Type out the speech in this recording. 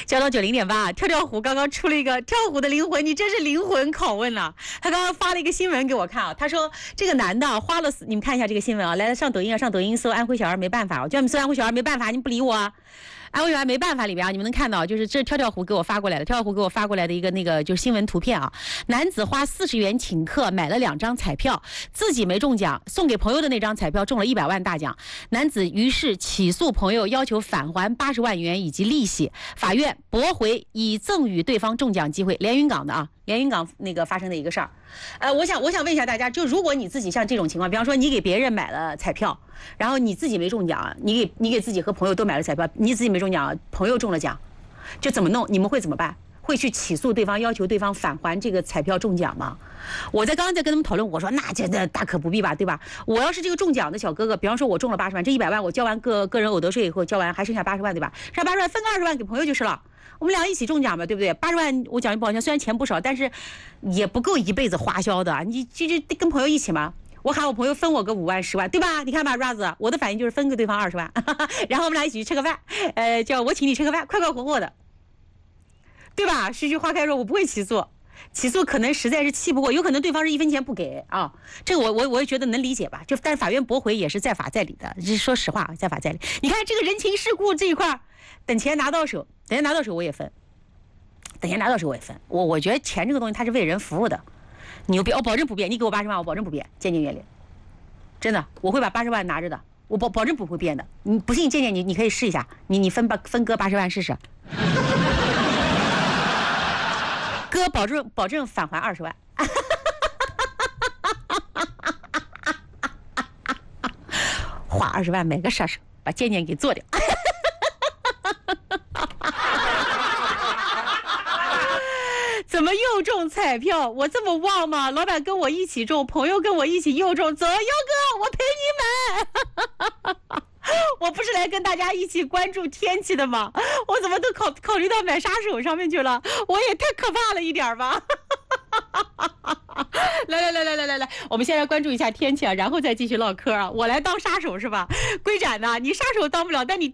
交到90.8，跳跳虎刚刚出了一个跳虎的灵魂，你真是灵魂拷问了。他刚刚发了一个新闻给我看啊，他说这个男的花了，你们看一下这个新闻啊，来上抖音啊，上抖音搜安徽小孩没办法，我叫你们搜安徽小孩没办法，你不理我啊。安徽小孩没办法里边啊，你们能看到，就是这跳跳虎给我发过来的，跳跳虎给我发过来的一个那个就是新闻图片啊。男子花40元请客买了2张彩票，自己没中奖，送给朋友的那张彩票中了100万大奖。男子于是起诉朋友，要求返还80万元以及利息。法院驳回已赠与对方中奖机会。连云港的啊，连云港那个发生的一个事儿。我想问一下大家，就如果你自己像这种情况，比方说你给别人买了彩票，然后你自己没中奖，你给自己和朋友都买了彩票，你自己没中奖，朋友中了奖，就怎么弄？你们会怎么办？会去起诉对方，要求对方返还这个彩票中奖吗？我刚刚在跟他们讨论，我说那这大可不必吧，对吧？我要是这个中奖的小哥哥，比方说我中了80万，这100万我交完个人偶得税以后交完，还剩下80万，对吧？剩下80万分个20万给朋友就是了。我们俩一起中奖吧，对不对？80万我讲句不好听，虽然钱不少，但是也不够一辈子花销的。你这跟朋友一起吗？我喊我朋友分我个5万10万，对吧？你看吧 ，Raz， 我的反应就是分给对方20万，然后我们俩一起去吃个饭，叫我请你吃个饭，快快活活的，对吧？须须花开说，我不会起诉。起诉可能实在是气不过，有可能对方是1分钱不给啊，这个我也觉得能理解吧。但是法院驳回也是在法在理的，说实话，在法在理。你看这个人情世故这一块，等钱拿到手我也分，我觉得钱这个东西它是为人服务的，你我保证不变，你给我80万，我保证不变，渐渐远离，真的，我会把80万拿着的，我保证不会变的。你不信，渐渐你可以试一下，你分割80万试试。哥保证返还20万，花20万买个杀手，把渐渐给做掉。怎么又中彩票？我这么旺吗？老板跟我一起中，朋友跟我一起又中，走，优哥，我陪你买。我不是来跟大家一起关注天气的吗？我怎么都考虑到买杀手上面去了？我也太可怕了一点吧！来，我们先来关注一下天气啊，然后再继续唠嗑啊。我来当杀手是吧？龟展呢，你杀手当不了，但你